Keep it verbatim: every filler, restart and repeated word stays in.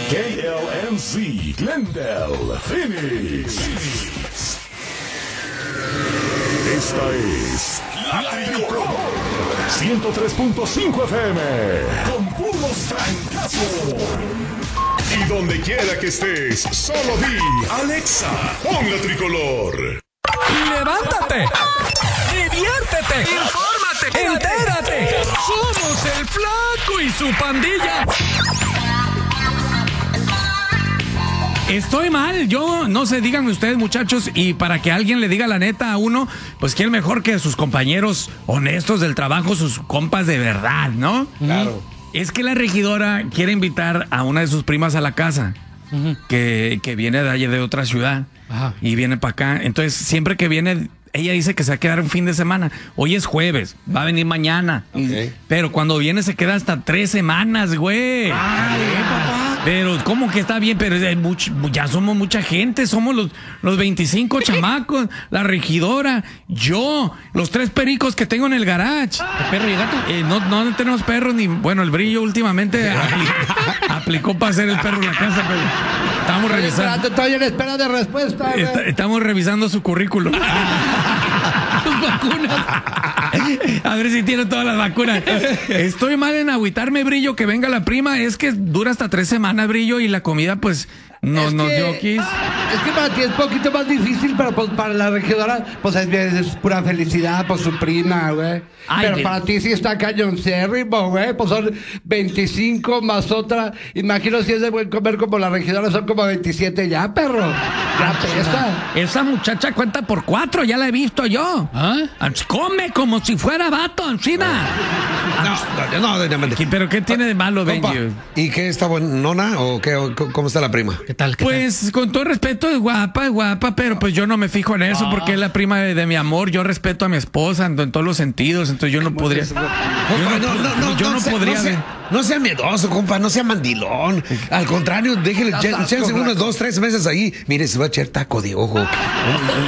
K L M C, Glendale, Phoenix. Esta es La Tricolor ciento tres punto cinco F M con puros francazos. Y donde quiera que estés, solo di Alexa, pon La Tricolor. ¡Levántate! ¡Diviértete! ¡Infórmate! ¡Entérate! ¡Somos el Flaco y su pandilla! Estoy mal, yo no sé, díganme ustedes, muchachos, y para que alguien le diga la neta a uno, pues quién mejor que sus compañeros honestos del trabajo, sus compas de verdad, ¿no? Claro. Es que la regidora quiere invitar a una de sus primas a la casa, uh-huh. que, que viene de allá de otra ciudad. Ajá. Y viene para acá. Entonces, siempre que viene, ella dice que se va a quedar un fin de semana. Hoy es jueves, va a venir mañana. Okay. Pero cuando viene se queda hasta tres semanas, güey. Ay, papá. Pero, ¿cómo que está bien? Pero hay mucho, ya somos mucha gente, somos los, los veinticinco chamacos, la regidora, yo, los tres pericos que tengo en el garage. ¿El perro y el gato? Eh, no, no tenemos perros ni, bueno, el Brillo últimamente aplicó, aplicó para hacer el perro en la casa, pero estamos estoy revisando. Estoy en espera de respuesta. Está, estamos revisando su currículum. Sus vacunas. A ver si tiene todas las vacunas. Estoy mal en agüitarme, Brillo, que venga la prima. Es que dura hasta tres semanas, Brillo, y la comida, pues, no, nos que, dio quis. Es que para ti es poquito más difícil, pero pues para la regidora, pues es, es pura felicidad por su prima, güey. Pero de... para ti sí está cañoncérrimo, güey. Pues son veinticinco más otra. Imagino si es de buen comer como la regidora, son como veintisiete ya, perro. Ya pesa. Esa muchacha cuenta por cuatro, ya la he visto yo. ¿Ah? Come como si fuera vato, encina. No, no, no, no, no. ¿Pero qué tiene de malo, Benji? ¿Y qué está buenona o qué, o cómo está la prima? ¿Qué tal? ¿Qué pues tal? Con todo respeto es guapa, es guapa, pero pues yo no me fijo en eso, ah. porque es la prima de, de mi amor. Yo respeto a mi esposa en, en todos los sentidos, entonces yo no podría. Yo no, no, no, no, yo no, no sea, podría. No sea, no sea miedoso, compa, no sea mandilón. Al contrario, déjele echarse unos dos, tres meses ahí. Mire, se va a echar taco de ojo.